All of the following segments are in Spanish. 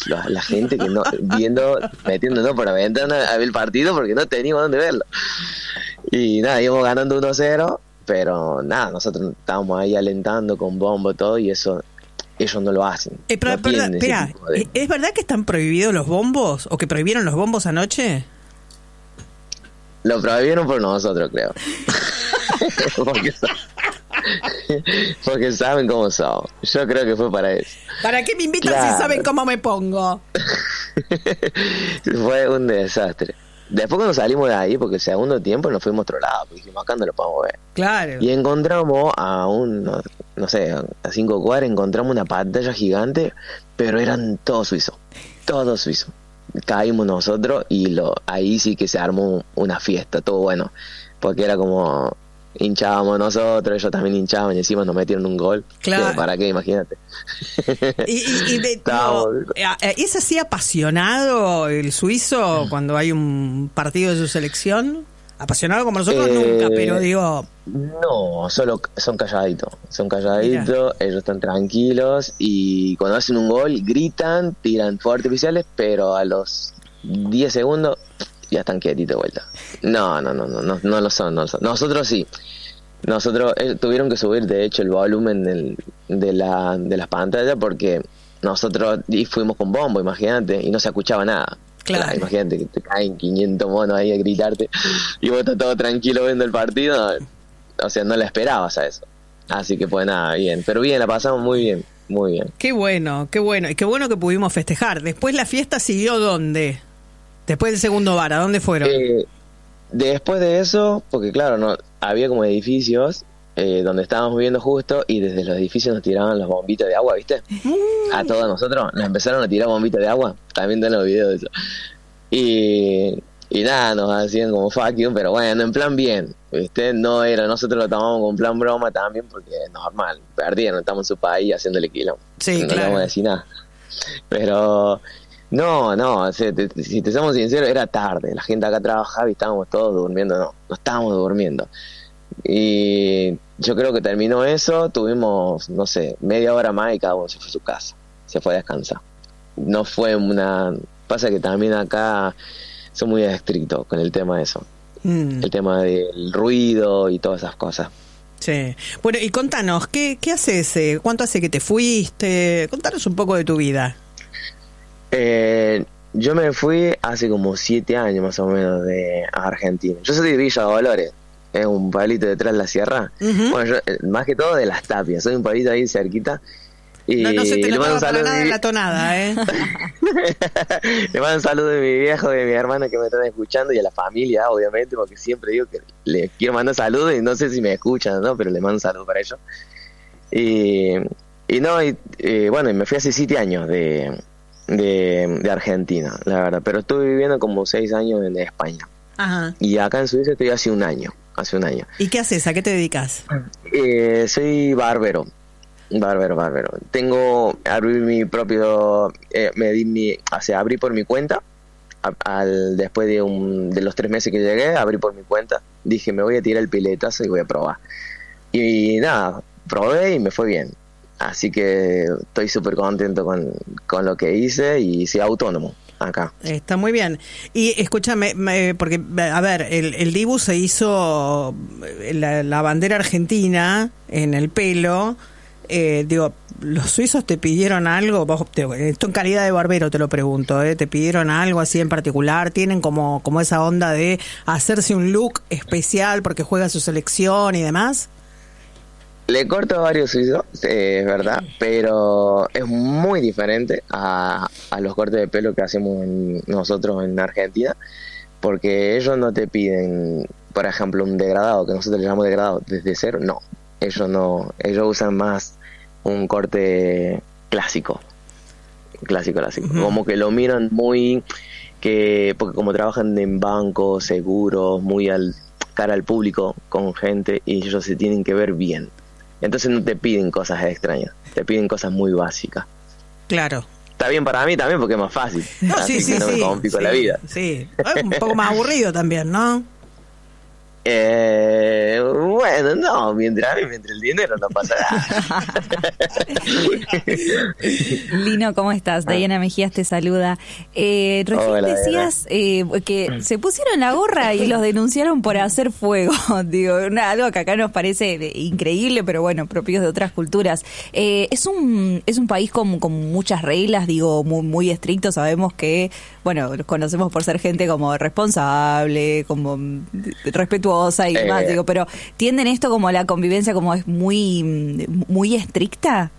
la gente que no metiéndonos por la ventana a ver el partido porque no teníamos dónde verlo. Y nada, íbamos ganando 1-0, pero nada, nosotros estábamos ahí alentando con bombo todo, y eso ellos no lo hacen. Pero, espera, ¿es verdad que están prohibidos los bombos? ¿O que prohibieron los bombos anoche? Lo prohibieron por nosotros, creo. porque saben cómo somos. Yo creo que fue para eso. ¿Para qué me invitan si saben cómo me pongo? Fue un desastre. Después cuando salimos de ahí, porque el segundo tiempo nos fuimos a otro lado, porque dijimos, acá no lo podemos ver. Claro. Y encontramos a no sé, a 5 cuadras, encontramos una pantalla gigante, pero eran todos suizos. Caímos nosotros y ahí sí que se armó una fiesta, todo bueno, porque era como hinchábamos nosotros, ellos también hinchaban y encima nos metieron un gol. Claro. ¿Para qué? Imagínate. ¿Es así apasionado el suizo cuando hay un partido de su selección? Apasionado como nosotros nunca, pero digo... No, solo son calladitos. Mirá. Ellos están tranquilos y cuando hacen un gol gritan, tiran fuegos artificiales, pero a los 10 segundos ya están quietitos de vuelta. No lo son. Nosotros sí. Nosotros tuvieron que subir, de hecho, el volumen de las pantallas porque nosotros fuimos con bombo, imagínate, y no se escuchaba nada. Claro. Imagínate que te caen 500 monos ahí a gritarte y vos estás todo tranquilo viendo el partido. O sea, no la esperabas a eso. Así que pues nada, bien. Pero bien, la pasamos muy bien. Qué bueno. Y qué bueno que pudimos festejar. Después la fiesta siguió ¿dónde? Después del segundo bar, ¿a dónde fueron? Después de eso, porque claro, no había como edificios donde estábamos viviendo justo, y desde los edificios nos tiraban los bombitos de agua, ¿viste? A todos nosotros nos empezaron a tirar bombitos de agua. También tengo los videos de eso. Y nada, nos hacían como fuck you, pero bueno, en plan bien, ¿viste? No era, nosotros lo tomamos con plan broma también, porque es normal, perdieron, estamos en su país haciéndole quilombo. Sí, no le vamos a decir nada. Pero no, si te somos sinceros, era tarde, la gente acá trabajaba y estábamos todos durmiendo, no estábamos durmiendo. Y yo creo que terminó eso, tuvimos, no sé, media hora más y cada uno se fue a su casa, se fue a descansar. No fue pasa que también acá son muy estrictos con el tema de eso, el tema del ruido y todas esas cosas. Sí. Bueno, y contanos, ¿qué haces? ¿Cuánto hace que te fuiste? Contanos un poco de tu vida. Yo me fui hace como 7 años más o menos a Argentina. Yo soy de Villa Dolores, es un pueblito detrás de la sierra. Bueno, yo más que todo de Las Tapias, soy un pueblito ahí cerquita. Y no se te notaba para nada la tonada, ¿eh? Le mando un saludo de mi viejo, de mi hermana que me están escuchando, y a la familia, obviamente, porque siempre digo que le quiero mandar saludos y no sé si me escuchan, ¿no? Pero le mando un saludo para ellos. Bueno, y me fui hace 7 años de Argentina, la verdad, pero estuve viviendo como 6 años en España. Ajá. Y acá en Suiza estoy hace un año. ¿Y qué haces? ¿A qué te dedicas? Soy barbero. Abrí mi propio, abrí por mi cuenta. Después de los 3 meses que llegué, abrí por mi cuenta. Dije, me voy a tirar el piletazo y voy a probar. Y nada, probé y me fue bien. Así que estoy súper contento con lo que hice y soy autónomo acá. Está muy bien. Y escúchame, porque, a ver, el Dibu se hizo la bandera argentina en el pelo. Los suizos te pidieron algo, esto en calidad de barbero te lo pregunto, ¿te pidieron algo así en particular? ¿Tienen como esa onda de hacerse un look especial porque juega su selección y demás? Le corto a varios suizos, es verdad, pero es muy diferente a los cortes de pelo que hacemos nosotros en Argentina, porque ellos no te piden, por ejemplo, un degradado, que nosotros le llamamos degradado, desde cero, no. Ellos usan más un corte clásico, uh-huh. Como que lo miran muy, porque como trabajan en bancos, seguros, muy cara al público, con gente, y ellos se tienen que ver bien. Entonces no te piden cosas extrañas, te piden cosas muy básicas. Claro. Está bien para mí también porque es más fácil. Así que no me complico la vida. Sí, un poco más aburrido también, ¿no? Bueno, no, mientras el dinero no pasa nada. Lino, ¿cómo estás? Diana Mejías te saluda. Recién Hola, decías que se pusieron la gorra y los denunciaron por hacer fuego. Digo, algo que acá nos parece increíble, pero bueno, propios de otras culturas. Es un país con muchas reglas, digo, muy estricto. Sabemos que, bueno, los conocemos por ser gente como responsable, como respetuosa y demás, digo, pero ¿tienden esto como la convivencia como es muy estricta?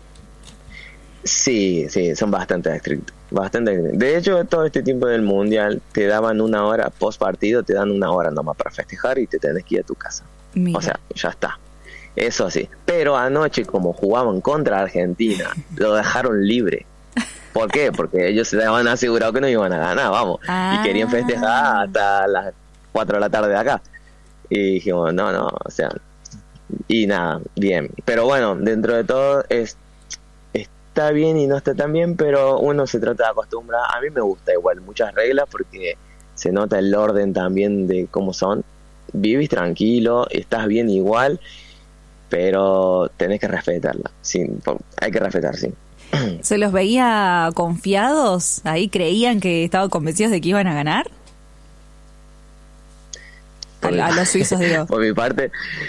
Sí, son bastante estrictos, bastante estrictos. De hecho, todo este tiempo del Mundial te daban 1 hora post partido, te dan 1 hora nomás para festejar y te tenés que ir a tu casa. Mira. O sea, ya está. Eso sí. Pero anoche, como jugaban contra Argentina, lo dejaron libre. ¿Por qué? Porque ellos se habían asegurado que no iban a ganar, vamos. Y querían festejar hasta las 4 de la tarde de acá. Y dijimos, no, o sea, y nada, bien. Pero bueno, dentro de todo está bien y no está tan bien, pero uno se trata de acostumbrar. A mí me gusta igual muchas reglas porque se nota el orden también de cómo son. Vivís tranquilo, estás bien igual, pero tenés que respetarla. Sí, hay que respetar, sí. ¿Se los veía confiados? ¿Ahí creían que estaban convencidos de que iban a ganar? A los suizos, digo. Por mi parte,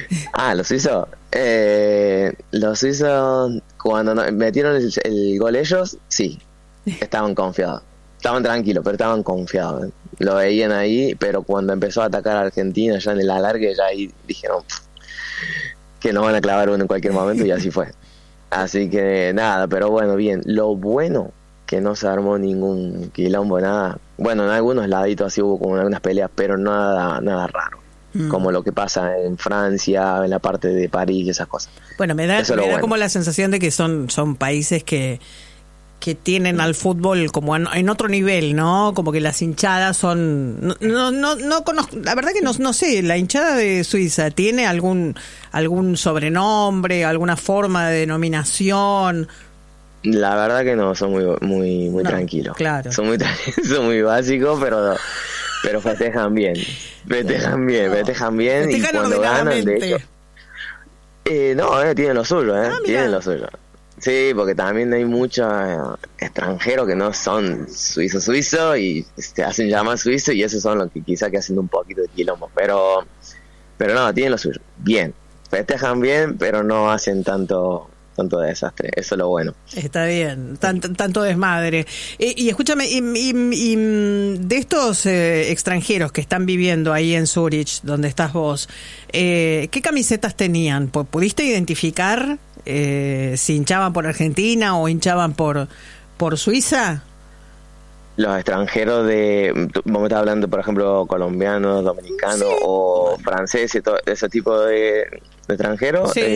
los suizos cuando metieron el gol ellos, sí, estaban confiados, estaban tranquilos, pero estaban confiados, lo veían ahí, pero cuando empezó a atacar a Argentina ya en el alargue, ya ahí dijeron que nos van a clavar uno en cualquier momento y así fue. Así que nada, pero bueno, bien, lo bueno que no se armó ningún quilombo, nada. Bueno, en algunos laditos así hubo como algunas peleas, pero nada raro. Como lo que pasa en Francia, en la parte de París y esas cosas. Bueno, me da como la sensación de que son países que tienen al fútbol como en otro nivel, ¿no? Como que las hinchadas son... No conozco, la verdad que no sé, la hinchada de Suiza, ¿tiene algún sobrenombre, alguna forma de denominación? La verdad que no, son muy tranquilos. Claro. Son muy básicos, pero festejan bien. Festejan bien y cuando ganan, de hecho. Tienen lo suyo, tienen lo suyo. Sí, porque también hay muchos extranjeros que no son suizos y se hacen llamar suizo y esos son los que quizá que hacen un poquito de quilombo, pero no, tienen lo suyo. Bien, festejan bien, pero no hacen tanto desastre, eso es lo bueno. Está bien, tanto desmadre. Y escúchame, y de estos extranjeros que están viviendo ahí en Zurich, donde estás vos, ¿qué camisetas tenían? ¿Pudiste identificar si hinchaban por Argentina o hinchaban por Suiza? Los extranjeros vos me estás hablando, por ejemplo, colombianos, dominicanos, sí, o franceses, todo ese tipo de extranjeros, sí.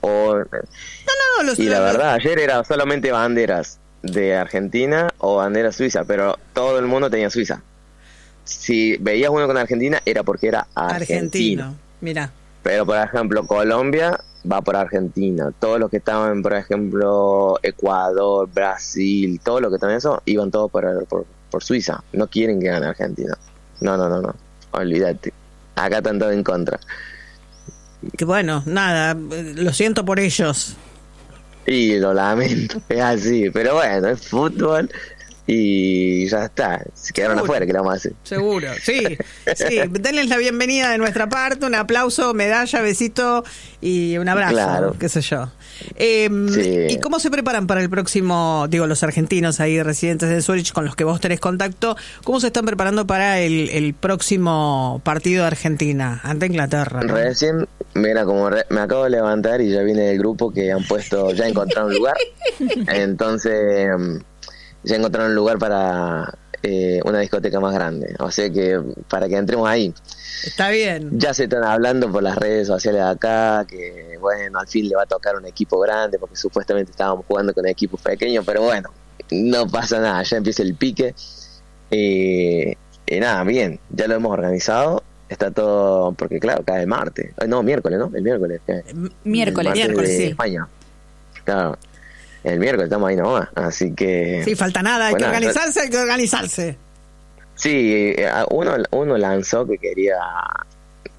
La verdad, ayer era solamente banderas de Argentina o banderas suiza, pero todo el mundo tenía Suiza. Si veías uno con Argentina, era porque era argentino. Mira. Pero, por ejemplo, Colombia va por Argentina. Todos los que estaban, por ejemplo, Ecuador, Brasil, todos los que estaban eso, iban todos por Suiza. No quieren que gane Argentina. No. Olvídate. Acá están todos en contra. Que bueno, nada, lo siento por ellos. Y lo lamento, es así. Pero bueno, es fútbol y ya está. Se quedaron afuera, ¿qué le vamos a hacer? Seguro, sí. Denles la bienvenida de nuestra parte, un aplauso, medalla, besito y un abrazo, claro. Qué sé yo. Sí. ¿Y cómo se preparan para el próximo, los argentinos ahí residentes de Zurich con los que vos tenés contacto, cómo se están preparando para el próximo partido de Argentina ante Inglaterra, ¿no? Recién, mira, como me acabo de levantar y ya viene el grupo que han puesto, ya encontraron lugar, entonces ya encontraron lugar para una discoteca más grande, o sea que para que entremos ahí. Está bien. Ya se están hablando por las redes sociales de acá que bueno, al fin le va a tocar un equipo grande porque supuestamente estábamos jugando con equipos pequeños, pero bueno, no pasa nada, ya empieza el pique y nada, bien, ya lo hemos organizado, está todo, porque claro, cae martes, miércoles, ¿no? El miércoles. Miércoles, sí. España. Claro. El miércoles estamos ahí nomás, así que... Sí, falta nada, hay que organizarse. Sí, uno lanzó que quería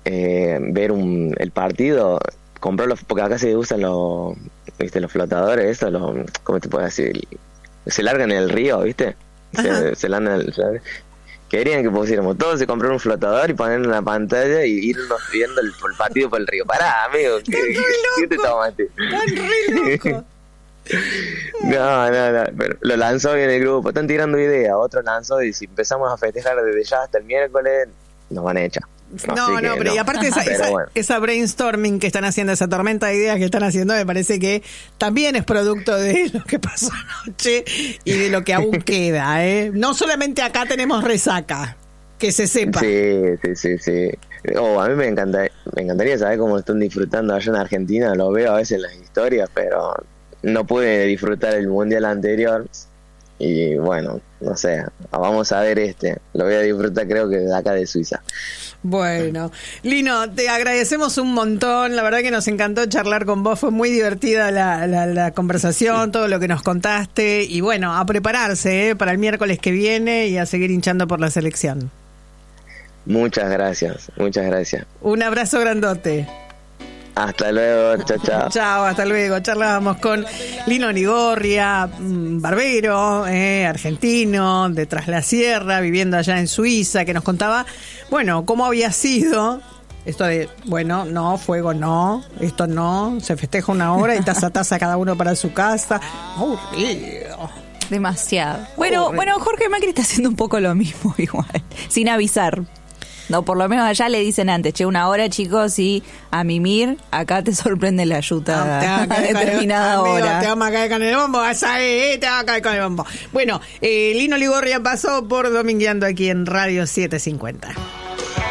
ver el partido, porque acá se usan ¿viste? Los flotadores, eso, ¿cómo te puedo decir? Se largan en el río, ¿viste? Se largan querían que pusiéramos todos, se compraron un flotador y poner una pantalla y irnos viendo el partido por el río. Pará, amigo, ¿qué te tomaste? Están re loco. No, pero lo lanzó bien el grupo, están tirando ideas, otro lanzó y si empezamos a festejar desde ya hasta el miércoles, nos van a echar. Pero y aparte esa brainstorming que están haciendo, esa tormenta de ideas que están haciendo, me parece que también es producto de lo que pasó anoche y de lo que aún queda, ¿eh? No solamente acá tenemos resaca, que se sepa. Sí. A mí me encantaría saber cómo están disfrutando allá en Argentina, lo veo a veces en las historias, pero no pude disfrutar el mundial anterior. Y bueno, no sé, vamos a ver lo voy a disfrutar creo que de acá de Suiza. Bueno, Lino, te agradecemos un montón, la verdad que nos encantó charlar con vos, fue muy divertida la conversación, todo lo que nos contaste y bueno, a prepararse para el miércoles que viene y a seguir hinchando por la selección. Muchas gracias. Un abrazo grandote. Hasta luego, chao. Chao, hasta luego. Charlábamos con Lino Ligorria, barbero, argentino, de Tras la Sierra, viviendo allá en Suiza, que nos contaba, bueno, cómo había sido esto de, bueno, no, fuego no, esto no, se festeja una hora y taza a taza cada uno para su casa. Aburrido. Demasiado. Bueno, Jorge Macri está haciendo un poco lo mismo igual, sin avisar. No, por lo menos allá le dicen antes, una hora, chicos, y a mimir, acá te sorprende la yuta a determinada hora. Te vamos a caer con el bombo, te vamos a caer con el bombo. Bueno, Lino Ligorria pasó por Domingueando aquí en Radio 750.